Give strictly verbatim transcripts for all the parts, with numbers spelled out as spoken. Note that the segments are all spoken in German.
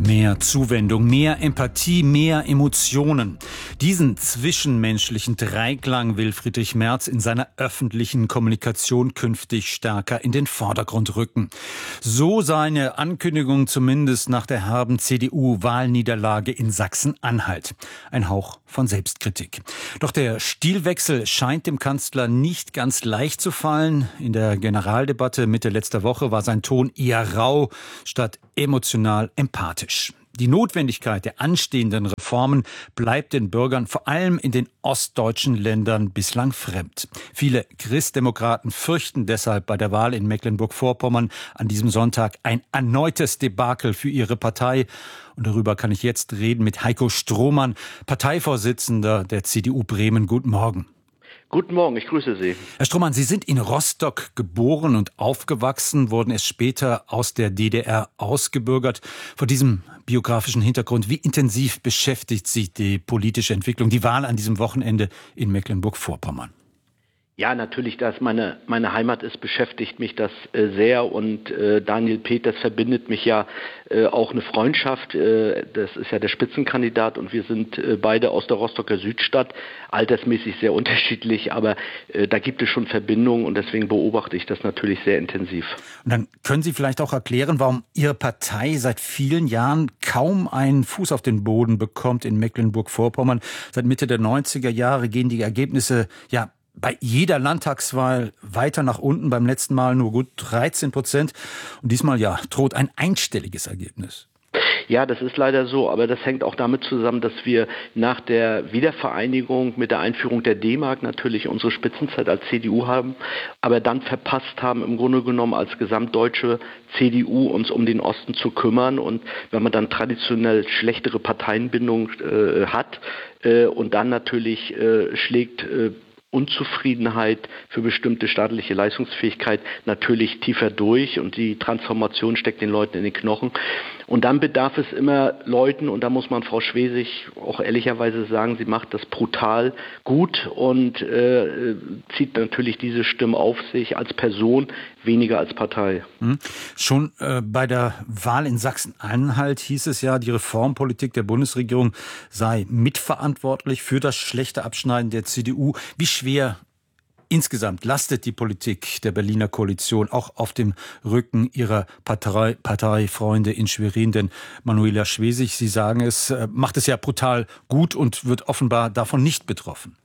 Mehr Zuwendung, mehr Empathie, mehr Emotionen. Diesen zwischenmenschlichen Dreiklang will Friedrich Merz in seiner öffentlichen Kommunikation künftig stärker in den Vordergrund rücken. So seine Ankündigung zumindest nach der herben C D U-Wahlniederlage in Sachsen-Anhalt. Ein Hauch von Selbstkritik. Doch der Stilwechsel scheint dem Kanzler nicht ganz leicht zu fallen. In der Generaldebatte Mitte letzter Woche war sein Ton eher rau statt emotional empathisch. Die Notwendigkeit der anstehenden Reformen bleibt den Bürgern vor allem in den ostdeutschen Ländern bislang fremd. Viele Christdemokraten fürchten deshalb bei der Wahl in Mecklenburg-Vorpommern an diesem Sonntag ein erneutes Debakel für ihre Partei. Und darüber kann ich jetzt reden mit Heiko Strohmann, Parteivorsitzender der C D U Bremen. Guten Morgen. Guten Morgen, ich grüße Sie. Herr Strohmann, Sie sind in Rostock geboren und aufgewachsen, wurden erst später aus der D D R ausgebürgert. Vor diesem biografischen Hintergrund, wie intensiv beschäftigt Sie die politische Entwicklung, die Wahl an diesem Wochenende in Mecklenburg-Vorpommern? Ja, natürlich, dass meine meine Heimat ist, beschäftigt mich das äh, sehr und äh, Daniel Peters verbindet mich ja äh, auch eine Freundschaft. Äh, das ist ja der Spitzenkandidat und wir sind äh, beide aus der Rostocker Südstadt, altersmäßig sehr unterschiedlich, aber äh, da gibt es schon Verbindungen und deswegen beobachte ich das natürlich sehr intensiv. Und dann können Sie vielleicht auch erklären, warum Ihre Partei seit vielen Jahren kaum einen Fuß auf den Boden bekommt in Mecklenburg-Vorpommern. Seit Mitte der neunziger Jahre gehen die Ergebnisse ja bei jeder Landtagswahl weiter nach unten, beim letzten Mal nur gut dreizehn Prozent. Und diesmal ja droht ein einstelliges Ergebnis. Ja, das ist leider so, aber das hängt auch damit zusammen, dass wir nach der Wiedervereinigung mit der Einführung der D-Mark natürlich unsere Spitzenzeit als C D U haben, aber dann verpasst haben, im Grunde genommen als gesamtdeutsche C D U uns um den Osten zu kümmern. Und wenn man dann traditionell schlechtere Parteienbindung äh, hat äh, und dann natürlich äh, schlägt äh, Unzufriedenheit für bestimmte staatliche Leistungsfähigkeit natürlich tiefer durch und die Transformation steckt den Leuten in den Knochen. Und dann bedarf es immer Leuten, und da muss man Frau Schwesig auch ehrlicherweise sagen, sie macht das brutal gut und äh, zieht natürlich diese Stimme auf sich als Person, weniger als Partei. Hm. Schon äh, bei der Wahl in Sachsen-Anhalt hieß es ja, die Reformpolitik der Bundesregierung sei mitverantwortlich für das schlechte Abschneiden der C D U. Wie schwer insgesamt lastet die Politik der Berliner Koalition auch auf dem Rücken ihrer Partei, Parteifreunde in Schwerin? Denn Manuela Schwesig, Sie sagen es, macht es ja brutal gut und wird offenbar davon nicht betroffen.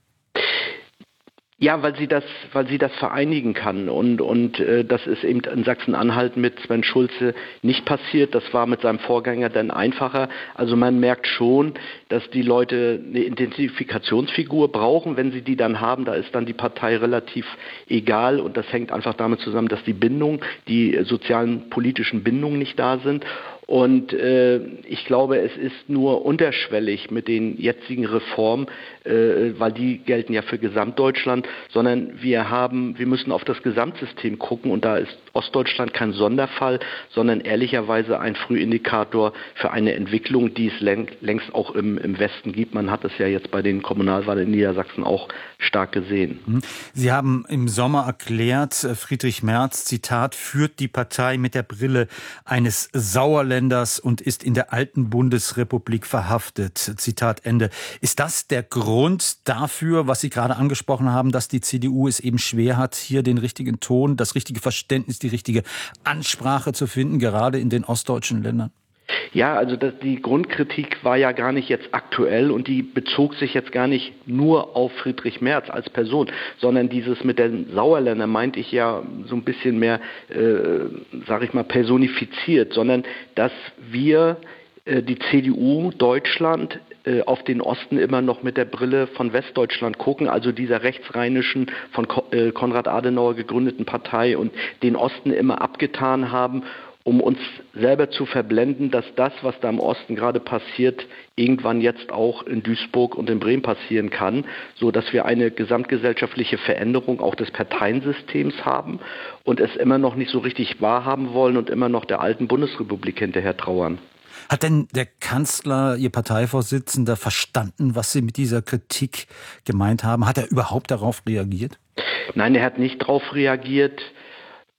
Ja, weil sie das, weil sie das vereinigen kann und und äh, das ist eben in Sachsen-Anhalt mit Sven Schulze nicht passiert. Das war mit seinem Vorgänger dann einfacher. Also man merkt schon, dass die Leute eine Identifikationsfigur brauchen. Wenn sie die dann haben, da ist dann die Partei relativ egal und das hängt einfach damit zusammen, dass die Bindung, die sozialen politischen Bindungen nicht da sind. Und äh, ich glaube, es ist nur unterschwellig mit den jetzigen Reformen, äh, weil die gelten ja für Gesamtdeutschland, sondern wir haben, wir müssen auf das Gesamtsystem gucken und da ist Ostdeutschland kein Sonderfall, sondern ehrlicherweise ein Frühindikator für eine Entwicklung, die es längst auch im, im Westen gibt. Man hat es ja jetzt bei den Kommunalwahlen in Niedersachsen auch stark gesehen. Sie haben im Sommer erklärt, Friedrich Merz, Zitat, führt die Partei mit der Brille eines Sauerländers und ist in der alten Bundesrepublik verhaftet. Zitat Ende. Ist das der Grund dafür, was Sie gerade angesprochen haben, dass die C D U es eben schwer hat, hier den richtigen Ton, das richtige Verständnis, die richtige Ansprache zu finden, gerade in den ostdeutschen Ländern? Ja, also das, die Grundkritik war ja gar nicht jetzt aktuell und die bezog sich jetzt gar nicht nur auf Friedrich Merz als Person, sondern dieses mit den Sauerländern meinte ich ja so ein bisschen mehr, äh, sage ich mal, personifiziert, sondern dass wir, äh, die C D U Deutschland, äh, auf den Osten immer noch mit der Brille von Westdeutschland gucken, also dieser rechtsrheinischen, von Ko- äh, Konrad Adenauer gegründeten Partei und den Osten immer abgetan haben, um uns selber zu verblenden, dass das, was da im Osten gerade passiert, irgendwann jetzt auch in Duisburg und in Bremen passieren kann, so dass wir eine gesamtgesellschaftliche Veränderung auch des Parteiensystems haben und es immer noch nicht so richtig wahrhaben wollen und immer noch der alten Bundesrepublik hinterher trauern. Hat denn der Kanzler, Ihr Parteivorsitzender, verstanden, was Sie mit dieser Kritik gemeint haben? Hat er überhaupt darauf reagiert? Nein, er hat nicht darauf reagiert.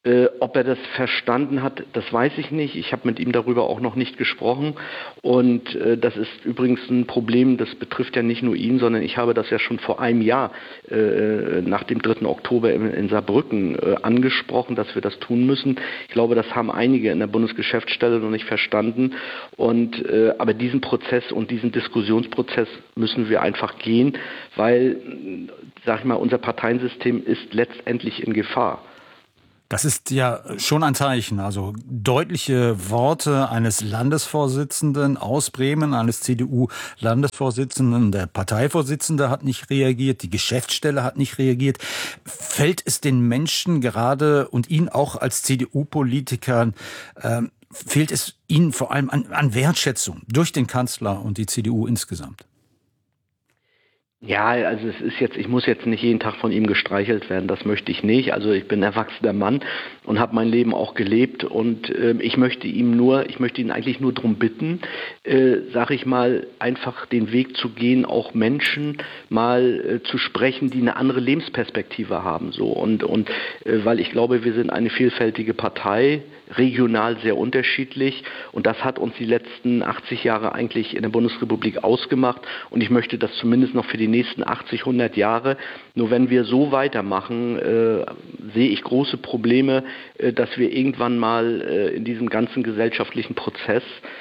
Äh, ob er das verstanden hat, das weiß ich nicht. Ich habe mit ihm darüber auch noch nicht gesprochen. Und äh, das ist übrigens ein Problem, das betrifft ja nicht nur ihn, sondern ich habe das ja schon vor einem Jahr äh, nach dem dritten Oktober in, in Saarbrücken äh, angesprochen, dass wir das tun müssen. Ich glaube, das haben einige in der Bundesgeschäftsstelle noch nicht verstanden. Und äh, aber diesen Prozess und diesen Diskussionsprozess müssen wir einfach gehen, weil, sag ich mal, unser Parteiensystem ist letztendlich in Gefahr. Das ist ja schon ein Zeichen. Also deutliche Worte eines Landesvorsitzenden aus Bremen, eines C D U-Landesvorsitzenden. Der Parteivorsitzende hat nicht reagiert, die Geschäftsstelle hat nicht reagiert. Fällt es den Menschen gerade und Ihnen auch als C D U-Politikern, äh, fehlt es Ihnen vor allem an, an Wertschätzung durch den Kanzler und die C D U insgesamt? Ja, also es ist jetzt, ich muss jetzt nicht jeden Tag von ihm gestreichelt werden, das möchte ich nicht. Also ich bin ein erwachsener Mann und habe mein Leben auch gelebt und äh, ich möchte ihm nur, ich möchte ihn eigentlich nur darum bitten, äh, sag ich mal, einfach den Weg zu gehen, auch Menschen mal äh, zu sprechen, die eine andere Lebensperspektive haben, so und und äh, weil ich glaube, wir sind eine vielfältige Partei, regional sehr unterschiedlich und das hat uns die letzten achtzig Jahre eigentlich in der Bundesrepublik ausgemacht und ich möchte das zumindest noch für die nächsten achtzig, hundert Jahre. Nur wenn wir so weitermachen, äh, sehe ich große Probleme, äh, dass wir irgendwann mal äh, in diesem ganzen gesellschaftlichen Prozess,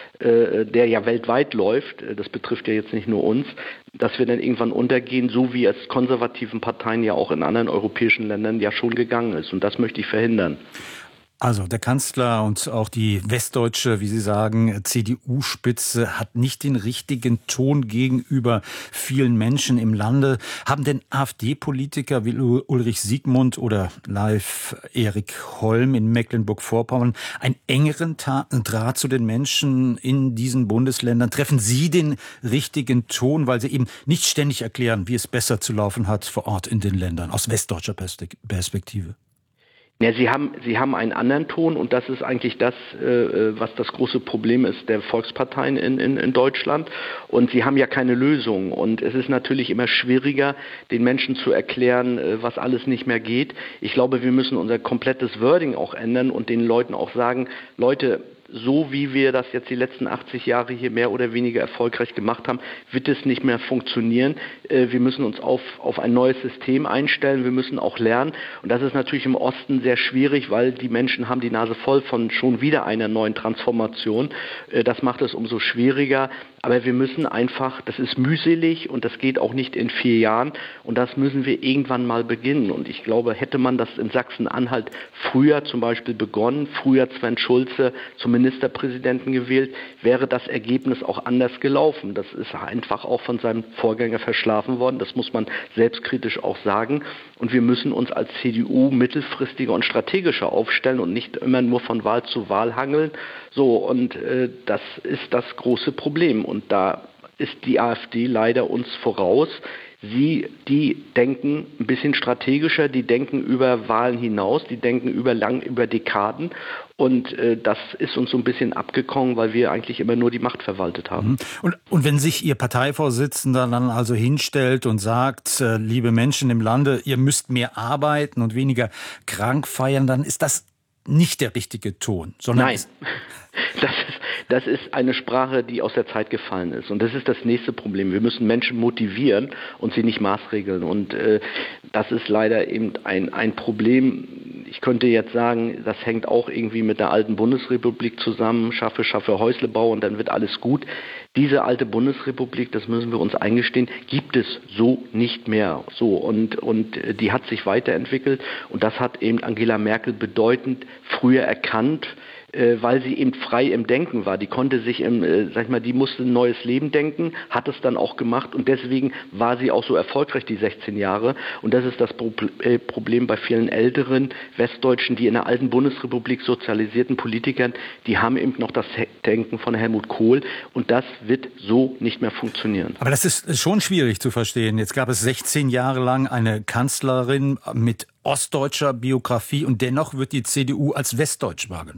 äh, der ja weltweit läuft, äh, das betrifft ja jetzt nicht nur uns, dass wir dann irgendwann untergehen, so wie es konservativen Parteien ja auch in anderen europäischen Ländern ja schon gegangen ist. Und das möchte ich verhindern. Also der Kanzler und auch die westdeutsche, wie Sie sagen, C D U-Spitze hat nicht den richtigen Ton gegenüber vielen Menschen im Lande. Haben denn AfD-Politiker wie Ulrich Siegmund oder Leif Erik Holm in Mecklenburg-Vorpommern einen engeren Draht zu den Menschen in diesen Bundesländern? Treffen Sie den richtigen Ton, weil Sie eben nicht ständig erklären, wie es besser zu laufen hat vor Ort in den Ländern, aus westdeutscher Perspektive? Ja, Sie haben, Sie haben einen anderen Ton und das ist eigentlich das, äh, was das große Problem ist der Volksparteien in, in, in Deutschland. Und Sie haben ja keine Lösung. Und es ist natürlich immer schwieriger, den Menschen zu erklären, äh, was alles nicht mehr geht. Ich glaube, wir müssen unser komplettes Wording auch ändern und den Leuten auch sagen, Leute, so wie wir das jetzt die letzten achtzig Jahre hier mehr oder weniger erfolgreich gemacht haben, wird es nicht mehr funktionieren. Wir müssen uns auf, auf ein neues System einstellen, wir müssen auch lernen. Und das ist natürlich im Osten sehr schwierig, weil die Menschen haben die Nase voll von schon wieder einer neuen Transformation. Das macht es umso schwieriger. Aber wir müssen einfach, das ist mühselig und das geht auch nicht in vier Jahren. Und das müssen wir irgendwann mal beginnen. Und ich glaube, hätte man das in Sachsen-Anhalt früher zum Beispiel begonnen, früher Sven Schulze zum Ministerpräsidenten gewählt, wäre das Ergebnis auch anders gelaufen. Das ist einfach auch von seinem Vorgänger verschlafen worden. Das muss man selbstkritisch auch sagen. Und wir müssen uns als C D U mittelfristiger und strategischer aufstellen und nicht immer nur von Wahl zu Wahl hangeln. So, und äh, das ist das große Problem. Und da ist die AfD leider uns voraus. Sie, die denken ein bisschen strategischer, die denken über Wahlen hinaus, die denken über lang, über Dekaden. Und äh, das ist uns so ein bisschen abgekommen, weil wir eigentlich immer nur die Macht verwaltet haben. Und, und wenn sich Ihr Parteivorsitzender dann also hinstellt und sagt, äh, liebe Menschen im Lande, ihr müsst mehr arbeiten und weniger krank feiern, dann ist das nicht der richtige Ton, sondern Nein, das ist, das ist eine Sprache, die aus der Zeit gefallen ist. Und das ist das nächste Problem. Wir müssen Menschen motivieren und sie nicht maßregeln. Und äh, das ist leider eben ein, ein Problem. Ich könnte jetzt sagen, das hängt auch irgendwie mit der alten Bundesrepublik zusammen. Schaffe, schaffe Häuslebau und dann wird alles gut. Diese alte Bundesrepublik, das müssen wir uns eingestehen, gibt es so nicht mehr. So und und die hat sich weiterentwickelt und das hat eben Angela Merkel bedeutend früher erkannt, äh, weil sie eben frei im Denken war. Die konnte sich im, äh, sag ich mal, die musste ein neues Leben denken, hat es dann auch gemacht und deswegen war sie auch so erfolgreich die sechzehn Jahre. Und das ist das Pro- äh, Problem bei vielen älteren Westdeutschen, die in der alten Bundesrepublik sozialisierten Politikern, die haben eben noch das Denken von Helmut Kohl und das wird so nicht mehr funktionieren. Aber das ist schon schwierig zu verstehen. Jetzt gab es sechzehn Jahre lang eine Kanzlerin mit ostdeutscher Biografie und dennoch wird die C D U als westdeutsch wahrgenommen.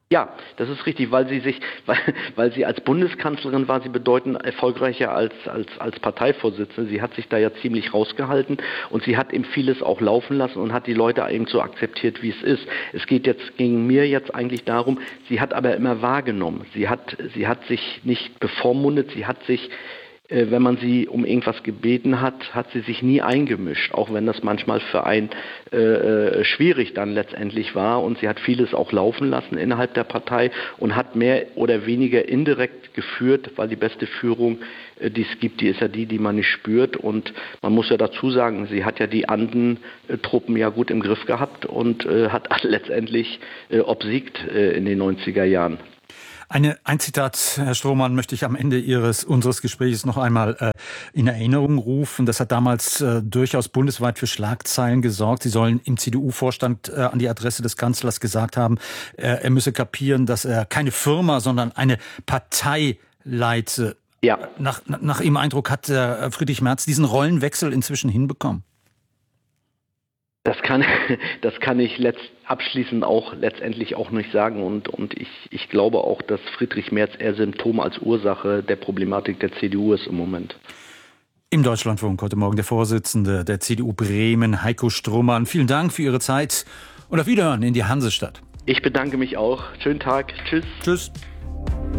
Ja, das ist richtig, weil sie sich, weil, weil sie als Bundeskanzlerin war sie bedeutend erfolgreicher als, als, als Parteivorsitzende. Sie hat sich da ja ziemlich rausgehalten und sie hat eben vieles auch laufen lassen und hat die Leute eben so akzeptiert, wie es ist. Es geht jetzt, ging mir jetzt eigentlich darum, sie hat aber immer wahrgenommen. Sie hat, sie hat sich nicht bevormundet, sie hat sich, wenn man sie um irgendwas gebeten hat, hat sie sich nie eingemischt, auch wenn das manchmal für einen äh, schwierig dann letztendlich war. Und sie hat vieles auch laufen lassen innerhalb der Partei und hat mehr oder weniger indirekt geführt, weil die beste Führung, äh, die es gibt, die ist ja die, die man nicht spürt. Und man muss ja dazu sagen, sie hat ja die Anden-Truppen ja gut im Griff gehabt und äh, hat letztendlich äh, obsiegt äh, in den neunziger Jahren. Eine, ein Zitat, Herr Strohmann, möchte ich am Ende Ihres, unseres Gesprächs noch einmal äh, in Erinnerung rufen. Das hat damals äh, durchaus bundesweit für Schlagzeilen gesorgt. Sie sollen im C D U-Vorstand äh, an die Adresse des Kanzlers gesagt haben, äh, er müsse kapieren, dass er keine Firma, sondern eine Partei leite. Ja. Nach, nach Ihrem Eindruck hat äh, Friedrich Merz diesen Rollenwechsel inzwischen hinbekommen? Das kann, das kann ich letzt, abschließend auch letztendlich auch nicht sagen und, und ich, ich glaube auch, dass Friedrich Merz eher Symptom als Ursache der Problematik der C D U ist im Moment. Im Deutschlandfunk heute Morgen der Vorsitzende der C D U Bremen, Heiko Strohmann. Vielen Dank für Ihre Zeit und auf Wiederhören in die Hansestadt. Ich bedanke mich auch. Schönen Tag. Tschüss. Tschüss.